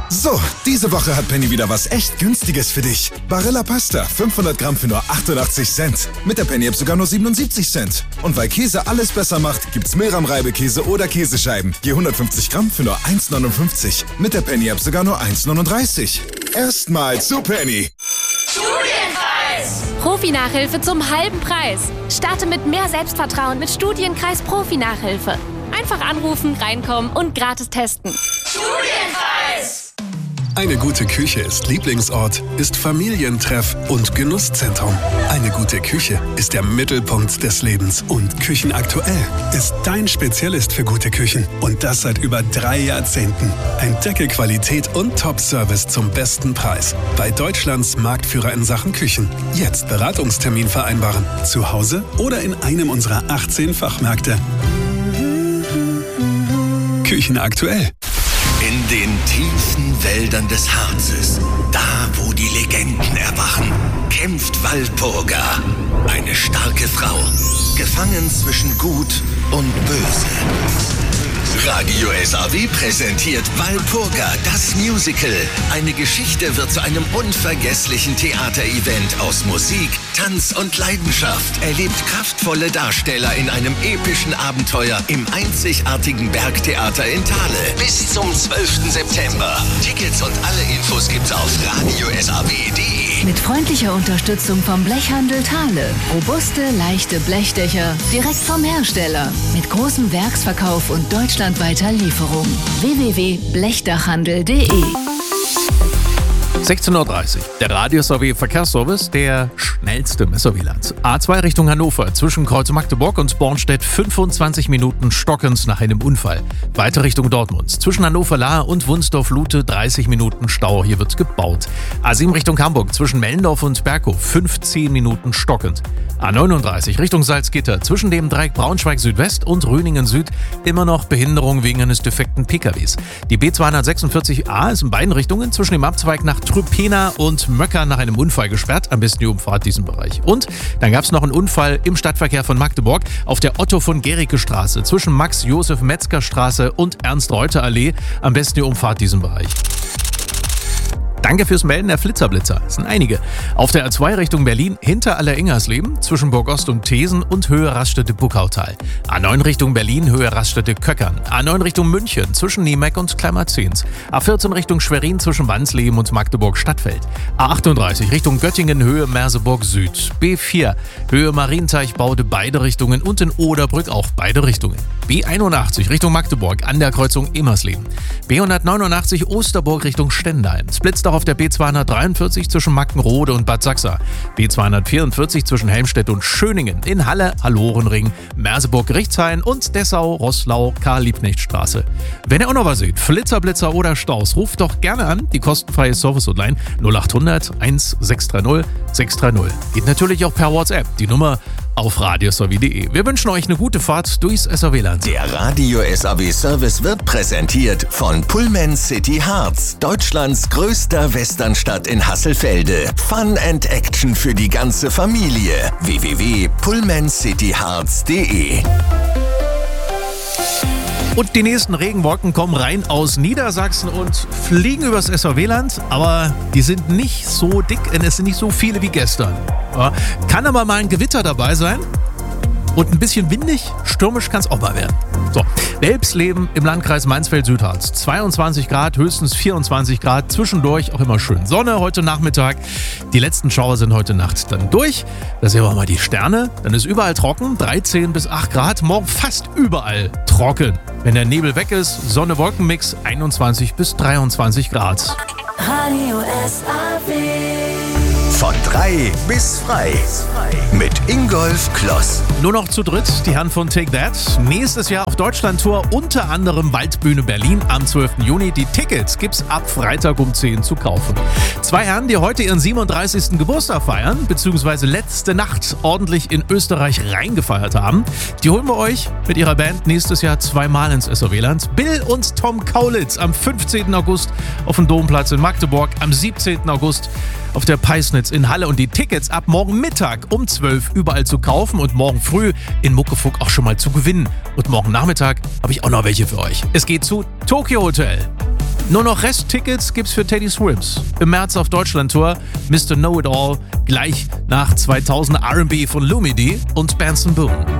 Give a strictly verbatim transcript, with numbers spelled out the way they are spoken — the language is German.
So, diese Woche hat Penny wieder was echt Günstiges für dich. Barilla Pasta, fünfhundert Gramm für nur achtundachtzig Cent. Mit der Penny-App sogar nur siebenundsiebzig Cent. Und weil Käse alles besser macht, gibt's Milram-Reibekäse oder Käsescheiben. Je hundertfünfzig Gramm für nur eins neunundfünfzig. Mit der Penny-App sogar nur eins neununddreißig. Erstmal zu Penny. Studienkreis! Profi-Nachhilfe zum halben Preis. Starte mit mehr Selbstvertrauen mit Studienkreis Profi-Nachhilfe. Einfach anrufen, reinkommen und gratis testen. Studienkreis! Eine gute Küche ist Lieblingsort, ist Familientreff und Genusszentrum. Eine gute Küche ist der Mittelpunkt des Lebens. Und Küchenaktuell ist dein Spezialist für gute Küchen. Und das seit über drei Jahrzehnten. Entdecke Qualität und Top-Service zum besten Preis. Bei Deutschlands Marktführer in Sachen Küchen. Jetzt Beratungstermin vereinbaren. Zu Hause oder in einem unserer achtzehn Fachmärkte. Küchenaktuell. In den tiefen Wäldern des Harzes, da wo die Legenden erwachen, kämpft Walpurga, eine starke Frau, gefangen zwischen Gut und Böse. Radio S A W präsentiert Walpurga, das Musical. Eine Geschichte wird zu einem unvergesslichen Theaterevent aus Musik, Tanz und Leidenschaft. Erlebt kraftvolle Darsteller in einem epischen Abenteuer im einzigartigen Bergtheater in Thale. Bis zum zwölften September. Tickets und alle Infos gibt's auf radio s a w punkt d e. Mit freundlicher Unterstützung vom Blechhandel Thale. Robuste, leichte Blechdächer direkt vom Hersteller. Mit großem Werksverkauf und deutschlandweiter Lieferung. w w w punkt blechdachhandel punkt d e. sechzehn Uhr dreißig. Der Radio S A W Verkehrsservice, der schnellste im S A W-Land. A zwei Richtung Hannover, zwischen Kreuz Magdeburg und Bornstedt fünfundzwanzig Minuten stockend nach einem Unfall. Weiter Richtung Dortmund, zwischen Hannover-Lahr und Wunsdorf-Lute dreißig Minuten Stau, hier wird gebaut. A sieben Richtung Hamburg, zwischen Mellendorf und Berghof fünfzehn Minuten stockend. A neununddreißig Richtung Salzgitter, zwischen dem Dreieck Braunschweig Südwest und Röningen Süd immer noch Behinderung wegen eines defekten P K Ws. Die B zweihundertsechsundvierzig A ist in beiden Richtungen zwischen dem Abzweig nach Trüpena und Möcker nach einem Unfall gesperrt. Am besten die Umfahrt diesen Bereich. Und dann gab es noch einen Unfall im Stadtverkehr von Magdeburg auf der Otto von Gericke Straße zwischen Max-Josef-Metzger Straße und Ernst-Reuter-Allee. Am besten die Umfahrt diesen Bereich. Danke fürs Melden der Flitzerblitzer. Das sind einige. Auf der A zwei Richtung Berlin hinter Alleringersleben zwischen Burgost und Thesen und Höhe Raststätte-Buckautal. A neun Richtung Berlin Höhe Raststätte-Köckern. A neun Richtung München zwischen Niemeck und Kleimerzens. A vierzehn Richtung Schwerin zwischen Wansleben und Magdeburg-Stadtfeld. A achtunddreißig Richtung Göttingen Höhe Merseburg Süd. B vier Höhe Marienteichbaude beide Richtungen und in Oderbrück auch beide Richtungen. B einundachtzig Richtung Magdeburg an der Kreuzung Immersleben. B hundertneunundachtzig Osterburg Richtung Stendal. Splitzt auch auf der B zweihundertdreiundvierzig zwischen Mackenrode und Bad Sachsa. B zweihundertvierundvierzig zwischen Helmstedt und Schöningen. In Halle, Hallorenring, Merseburg-Gerichtshain und Dessau, Roßlau, Karl-Liebknecht-Straße. Wenn ihr auch noch was seht, Flitzer, Blitzer oder Staus, ruft doch gerne an. Die kostenfreie Service-Hotline null achthundert eintausendsechshundertdreißig sechshundertdreißig. Geht natürlich auch per WhatsApp. Die Nummer auf radio s a w punkt d e. Wir wünschen euch eine gute Fahrt durchs S A W-Land. Der Radio S A W-Service wird präsentiert von Pullman City Harz, Deutschlands größter Westernstadt in Hasselfelde. Fun and Action für die ganze Familie. w w w punkt pullman city harz punkt d e. Und die nächsten Regenwolken kommen rein aus Niedersachsen und fliegen übers S A W-Land, aber die sind nicht so dick und es sind nicht so viele wie gestern. Ja, kann aber mal ein Gewitter dabei sein und ein bisschen windig, stürmisch kann es auch mal werden. So, Welpsleben im Landkreis Mansfeld-Südharz. zweiundzwanzig Grad, höchstens vierundzwanzig Grad, zwischendurch auch immer schön Sonne heute Nachmittag. Die letzten Schauer sind heute Nacht dann durch. Da sehen wir mal die Sterne. Dann ist überall trocken, dreizehn bis acht Grad. Morgen fast überall trocken. Wenn der Nebel weg ist, Sonne-Wolken-Mix, einundzwanzig bis dreiundzwanzig Grad. Radio S A W. Von drei bis frei. Mit Ingolf Kloss. Nur noch zu dritt, die Herren von Take That. Nächstes Jahr auf Deutschlandtour, unter anderem Waldbühne Berlin am zwölften Juni. Die Tickets gibt's ab Freitag um zehn zu kaufen. Zwei Herren, die heute ihren siebenunddreißigsten Geburtstag feiern, beziehungsweise letzte Nacht ordentlich in Österreich reingefeiert haben. Die holen wir euch mit ihrer Band nächstes Jahr zweimal ins S A W-Land. Bill und Tom Kaulitz am fünfzehnten August auf dem Domplatz in Magdeburg, am siebzehnten August auf der Peisnitz in Halle und die Tickets ab morgen Mittag um zwölf überall zu kaufen und morgen früh in Muckefuck auch schon mal zu gewinnen. Und morgen Nachmittag habe ich auch noch welche für euch. Es geht zu Tokyo Hotel. Nur noch Resttickets gibt's für Teddy Swims. Im März auf Deutschland-Tour Mister Know-It-All, gleich nach zweitausend R and B von Lumidee und Benson Boone.